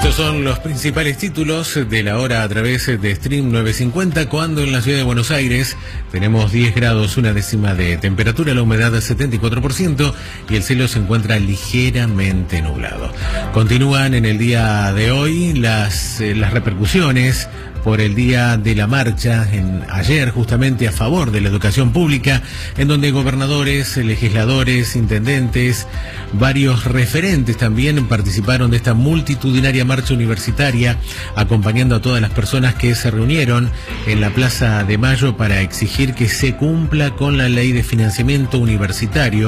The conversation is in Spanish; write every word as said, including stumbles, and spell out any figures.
Estos son los principales títulos de la hora a través de Stream novecientos cincuenta, cuando en la ciudad de Buenos Aires tenemos diez grados, una décima de temperatura, la humedad del setenta y cuatro por ciento y el cielo se encuentra ligeramente nublado. Continúan en el día de hoy las, eh, las repercusiones por el día de la marcha, en, ayer justamente a favor de la educación pública, en donde gobernadores, legisladores, intendentes, varios referentes también participaron de esta multitudinaria marcha universitaria, acompañando a todas las personas que se reunieron en la Plaza de Mayo para exigir que se cumpla con la ley de financiamiento universitario